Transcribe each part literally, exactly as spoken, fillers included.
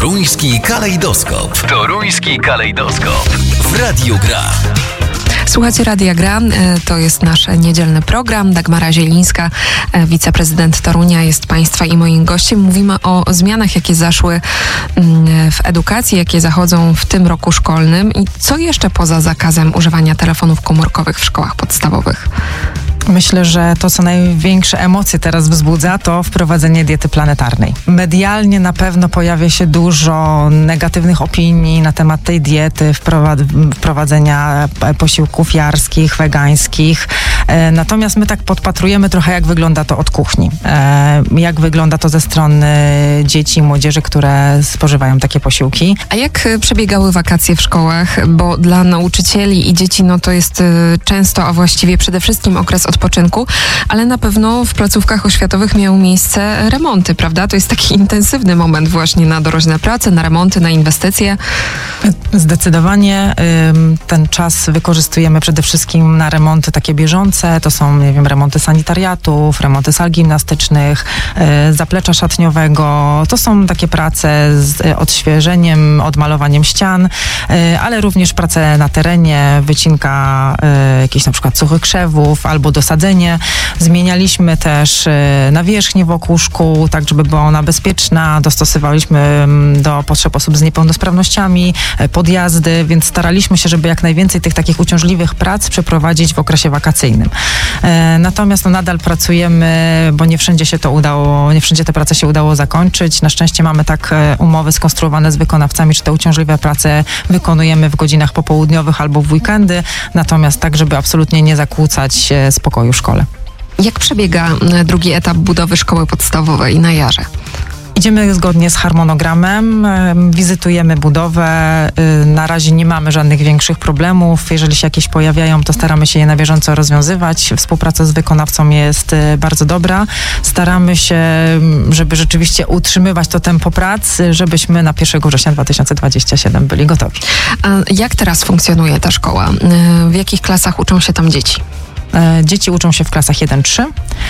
Toruński kalejdoskop. Toruński kalejdoskop. W Radiu Gra. Słuchajcie Radia Gra, to jest nasz niedzielny program. Dagmara Zielińska, wiceprezydent Torunia, jest Państwa i moim gościem. Mówimy o zmianach, jakie zaszły w edukacji, jakie zachodzą w tym roku szkolnym i co jeszcze poza zakazem używania telefonów komórkowych w szkołach podstawowych. Myślę, że to, co największe emocje teraz wzbudza, to wprowadzenie diety planetarnej. Medialnie na pewno pojawia się dużo negatywnych opinii na temat tej diety, wprowadzenia posiłków jarskich, wegańskich. Natomiast my tak podpatrujemy trochę, jak wygląda to od kuchni. Jak wygląda to ze strony dzieci i młodzieży, które spożywają takie posiłki. A jak przebiegały wakacje w szkołach? Bo dla nauczycieli i dzieci no to jest często, a właściwie przede wszystkim okres odpoczynku, ale na pewno w placówkach oświatowych miały miejsce remonty, prawda? To jest taki intensywny moment właśnie na doroczne prace, na remonty, na inwestycje. Zdecydowanie ten czas wykorzystujemy przede wszystkim na remonty takie bieżące. To są, nie wiem, remonty sanitariatów, remonty sal gimnastycznych, zaplecza szatniowego. To są takie prace z odświeżeniem, odmalowaniem ścian, ale również prace na terenie, wycinka jakichś na przykład suchych krzewów albo dosadzenie. Zmienialiśmy też nawierzchnię wokół szkół, tak żeby była ona bezpieczna. Dostosowaliśmy do potrzeb osób z niepełnosprawnościami, podjazdy, więc staraliśmy się, żeby jak najwięcej tych takich uciążliwych prac przeprowadzić w okresie wakacyjnym. Natomiast no, nadal pracujemy, bo nie wszędzie się to udało, nie wszędzie te prace się udało zakończyć. Na szczęście mamy tak umowy skonstruowane z wykonawcami, że te uciążliwe prace wykonujemy w godzinach popołudniowych albo w weekendy, natomiast tak, żeby absolutnie nie zakłócać spokoju w szkole. Jak przebiega drugi etap budowy szkoły podstawowej na Jarze? Idziemy zgodnie z harmonogramem, wizytujemy budowę. Na razie nie mamy żadnych większych problemów. Jeżeli się jakieś pojawiają, to staramy się je na bieżąco rozwiązywać. Współpraca z wykonawcą jest bardzo dobra. Staramy się, żeby rzeczywiście utrzymywać to tempo prac, żebyśmy na pierwszego września dwa tysiące dwudziestego siódmego byli gotowi. A jak teraz funkcjonuje ta szkoła? W jakich klasach uczą się tam dzieci? Dzieci uczą się w klasach jeden trzy.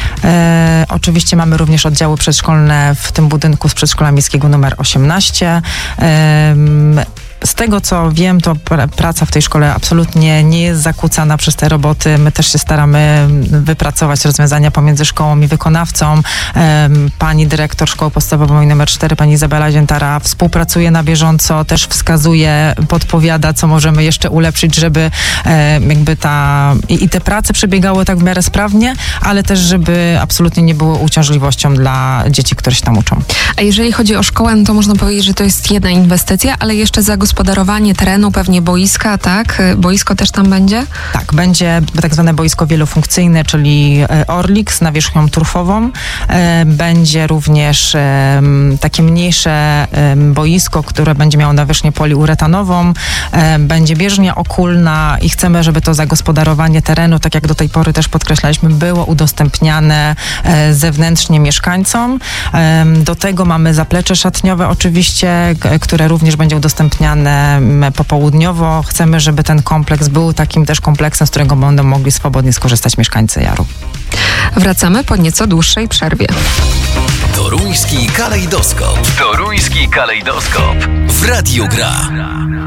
E, oczywiście mamy również oddziały przedszkolne w tym budynku z przedszkola miejskiego numer osiemnaście. E, Z tego, co wiem, to pr- praca w tej szkole absolutnie nie jest zakłócana przez te roboty. My też się staramy wypracować rozwiązania pomiędzy szkołą i wykonawcą. Ehm, pani dyrektor szkoły podstawowej numer cztery, pani Izabela Ziętara, współpracuje na bieżąco, też wskazuje, podpowiada, co możemy jeszcze ulepszyć, żeby e, jakby ta... I, i te prace przebiegały tak w miarę sprawnie, ale też, żeby absolutnie nie było uciążliwością dla dzieci, które się tam uczą. A jeżeli chodzi o szkołę, no to można powiedzieć, że to jest jedna inwestycja, ale jeszcze zagospodarowanie Gospodarowanie terenu, pewnie boiska, tak? Boisko też tam będzie? Tak, będzie tak zwane boisko wielofunkcyjne, czyli Orlik z nawierzchnią turfową. Będzie również takie mniejsze boisko, które będzie miało nawierzchnię poliuretanową. Będzie bieżnia okulna i chcemy, żeby to zagospodarowanie terenu, tak jak do tej pory też podkreślaliśmy, było udostępniane zewnętrznie mieszkańcom. Do tego mamy zaplecze szatniowe oczywiście, które również będzie udostępniane popołudniowo. Chcemy, żeby ten kompleks był takim też kompleksem, z którego będą mogli swobodnie skorzystać mieszkańcy Jaru. Wracamy po nieco dłuższej przerwie. Toruński kalejdoskop. Toruński kalejdoskop. W Radiu Gra.